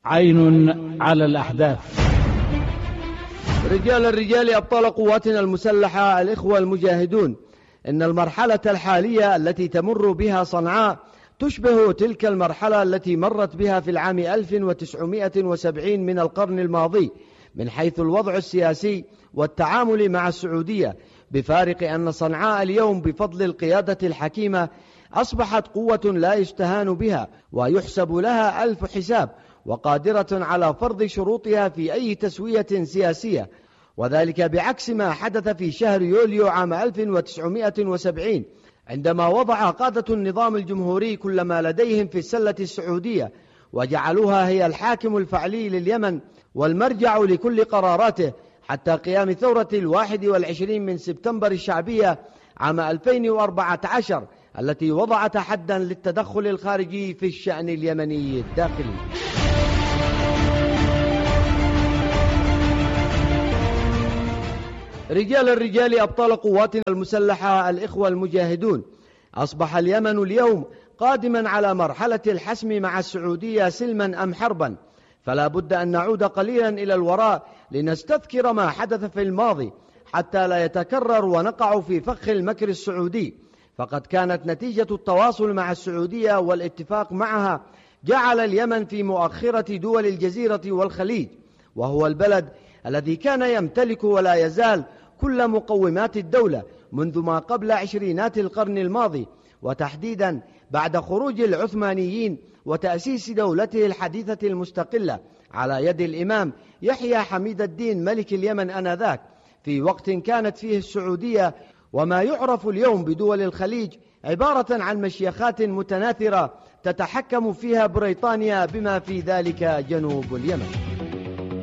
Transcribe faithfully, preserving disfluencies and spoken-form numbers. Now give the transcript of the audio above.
عين على الأحداث. رجال الرجال أبطال قواتنا المسلحة، الإخوة المجاهدون، إن المرحلة الحالية التي تمر بها صنعاء تشبه تلك المرحلة التي مرت بها في العام ألف وتسعمائة وسبعين من القرن الماضي من حيث الوضع السياسي والتعامل مع السعودية، بفارق أن صنعاء اليوم بفضل القيادة الحكيمة أصبحت قوة لا يستهان بها ويحسب لها ألف حساب، وقادرة على فرض شروطها في أي تسوية سياسية، وذلك بعكس ما حدث في شهر يوليو عام ألف وتسعمائة وسبعين عندما وضع قادة النظام الجمهوري كل ما لديهم في السلة السعودية وجعلوها هي الحاكم الفعلي لليمن والمرجع لكل قراراته حتى قيام ثورة الواحد والعشرين من سبتمبر الشعبية عام ألفين وأربعة عشر التي وضعت حدا للتدخل الخارجي في الشأن اليمني الداخلي. رجال الرجال أبطال قواتنا المسلحة، الإخوة المجاهدون، أصبح اليمن اليوم قادما على مرحلة الحسم مع السعودية سلما أم حربا، فلا بد أن نعود قليلا إلى الوراء لنستذكر ما حدث في الماضي حتى لا يتكرر ونقع في فخ المكر السعودي. فقد كانت نتيجة التواصل مع السعودية والاتفاق معها جعل اليمن في مؤخرة دول الجزيرة والخليج، وهو البلد الذي كان يمتلك ولا يزال كل مقومات الدولة منذ ما قبل عشرينات القرن الماضي، وتحديدا بعد خروج العثمانيين وتأسيس دولته الحديثة المستقلة على يد الإمام يحيى حميد الدين ملك اليمن آنذاك، في وقت كانت فيه السعودية وما يعرف اليوم بدول الخليج عبارة عن مشيخات متناثرة تتحكم فيها بريطانيا بما في ذلك جنوب اليمن.